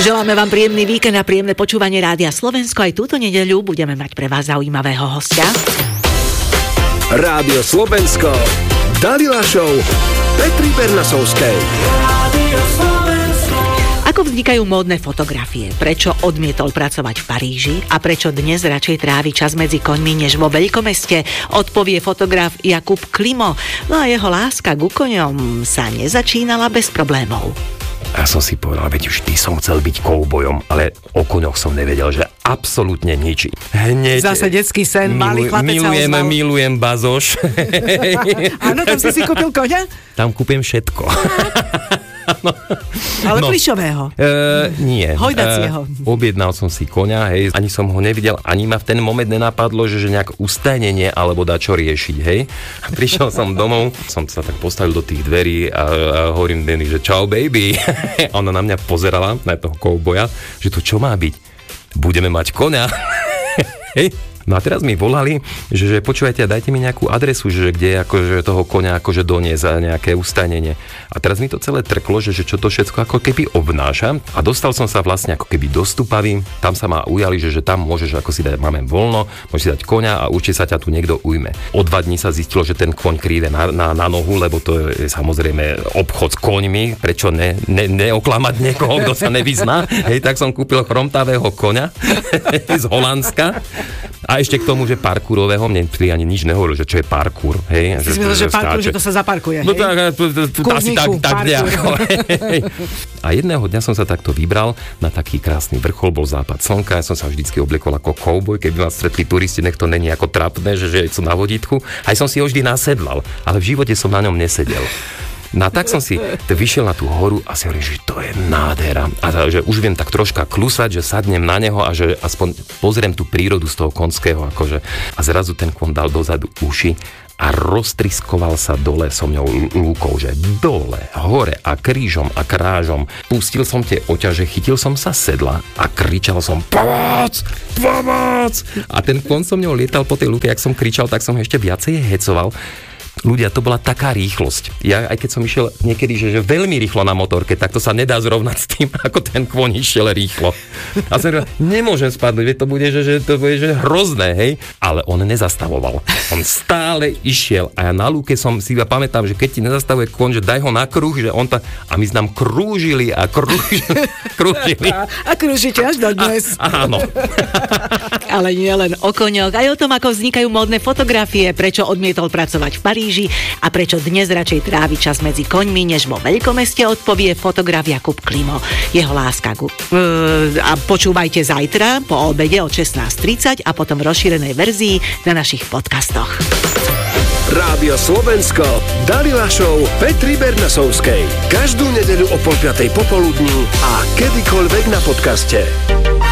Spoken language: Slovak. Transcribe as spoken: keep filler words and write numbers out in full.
Želáme vám príjemný víkend a príjemné počúvanie Rádia Slovensko. Aj túto nedeľu budeme mať pre vás zaujímavého hostia. Rádio Slovensko, Dalila Show, Petry Bernasovskej. Rádio Slovensko. Ako vznikajú módne fotografie? Prečo odmietol pracovať v Paríži? A prečo dnes radšej trávi čas medzi koňmi než vo veľkomeste? Odpovie fotograf Jakub Klimo. No a jeho láska ku koňom sa nezačínala bez problémov. Ja som si povedal, veď vždy som chcel byť koubojom, ale o koňoch som nevedel, že absolútne nič. Hneď... Zase detský sen, malý chlapec sa milujem, ozval. milujem bazoš. Áno, tam si si kúpil koňa? Tam kúpim všetko. No. Ale no. plišového? E, nie. Hojdacieho. E, objednal som si koňa, hej, ani som ho nevidel, ani ma v ten moment nenapadlo, že, že nejak ustajnenie alebo dá čo riešiť, hej. A prišiel som domov, som sa tak postavil do tých dverí a, a hovorím Denny, že čau baby. A ona na mňa pozerala, na toho kouboja, že to čo má byť? Budeme mať koňa. Hej. No a teraz mi volali, že, že počúvajte, dajte mi nejakú adresu, že kde je akože toho koňa akože doniesť a nejaké ustajnenie. A teraz mi to celé trklo, že, že čo to všetko ako keby obnáša. A dostal som sa vlastne ako keby do Stupavy. Tam sa ma ujali, že, že tam môžeš ako si dať, máme voľno, môžeš si dať koňa a určite sa ťa tu niekto ujme. O dva dní sa zistilo, že ten koň kríde na, na, na nohu, lebo to je samozrejme obchod s koňmi. Prečo ne, ne, neoklamať niekoho, kto sa nevyzná? Hej, tak som kúpil chromtavého koňa z Holandska. A ešte k tomu, že parkourového, mne ani nič nehovoril, že čo je parkour, hej. Si myslel, že parkour, že to sa zaparkuje, hej? No tak, asi tak, tak nejako, hej. A jedného dňa som sa takto vybral na taký krásny vrchol, bol západ slnka, ja som sa vždycky obliekol ako kouboj, keby vás stretli turisti, nech to není ako trapné, že, že sú na vodítku. Aj som si ho vždy nasedlal, ale v živote som na ňom nesedel. No tak som si vyšiel na tú horu a si hovorím, že to je nádhera. A že už viem tak troška klusať, že sadnem na neho a že aspoň pozriem tú prírodu z toho konského. Akože. A zrazu ten kon dal dozadu uši a roztriskoval sa dole so mňou lúkou, že dole, hore a krížom a krážom. Pustil som tie oťaže, chytil som sa sedla a kričal som pomoc, pomoc! A ten kon so mňou lietal po tej lúke, jak som kričal, tak som ešte viacej hecoval. Ľudia, to bola taká rýchlosť. Ja, aj keď som išiel niekedy, že, že veľmi rýchlo na motorke, tak to sa nedá zrovnať s tým, ako ten kôň išiel rýchlo. A som hovoril, nemôžem spadnúť, veď to bude, že, že, to bude že hrozné, hej. Ale on nezastavoval. On stále išiel a ja na lúke som si iba pamätám, že keď ti nezastavuje kôň, že daj ho na kruh, že on ta... A my nám krúžili a krúžili. krúžili. A, a krúžite až do dnes. A, áno. Ale nie len o koňoch, aj o tom, ako vznikajú módne fotografie, prečo odmietol pracovať v Paríži a prečo dnes radšej trávi čas medzi koňmi, než vo veľkomeste, odpovie fotograf Jakub Klimo. Jeho láska ku... E, a počúvajte zajtra po obede od šestnásť tridsať a potom v rozšírenej verzii na našich podcastoch. Rádio Slovensko, Dalila Show, Petry Bernasovskej. Každú nedeľu o pol piatej popoludní a kedykoľvek na podcaste.